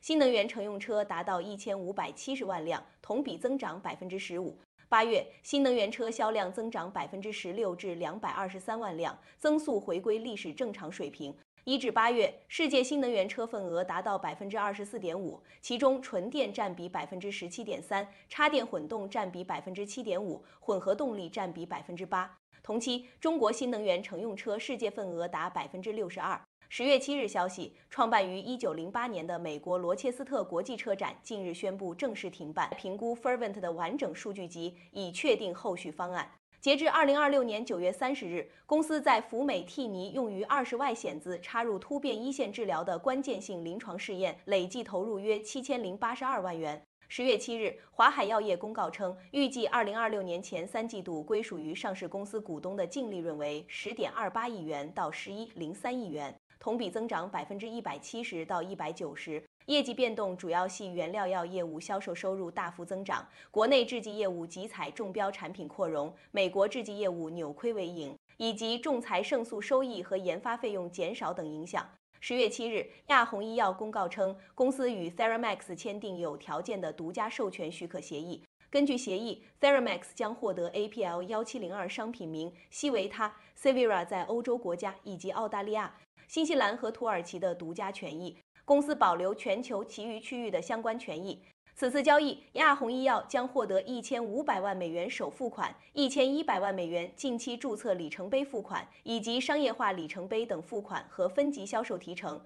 新能源乘用车达到1570万辆，同比增长15%。8月，新能源车销量增长16%至223万辆，增速回归历史正常水平。1至8月，世界新能源车份额达到24.5%，其中纯电占比17.3%，插电混动占比7.5%，混合动力占比8%。同期，中国新能源乘用车世界份额达62%。10月7日消息，创办于1908年的美国罗切斯特国际车展近日宣布正式停办，评估 Fervent 的完整数据集，以确定后续方案。截至2026年9月30日，公司在福美替尼用于20Y险资插入突变一线治疗的关键性临床试验，累计投入约7082万元。10月7日，华海药业公告称，预计2026年前3季度归属于上市公司股东的净利润为10.28亿元到11.03亿元，同比增长170%到190%。业绩变动主要系原料药业务销售收入大幅增长，国内制剂业务集采中标产品扩容，美国制剂业务扭亏为盈，以及仲裁胜诉收益和研发费用减少等影响。10月7日，亚虹医药公告称，公司与 Theramax 签订有条件的独家授权许可协议。根据协议 ，Theramax 将获得 APL1702 商品名、西维他、Cevira 在欧洲国家以及澳大利亚、新西兰和土耳其的独家权益。公司保留全球其余区域的相关权益。此次交易，亚虹医药将获得1500万美元首付款、1100万美元近期注册里程碑付款以及商业化里程碑等付款和分级销售提成。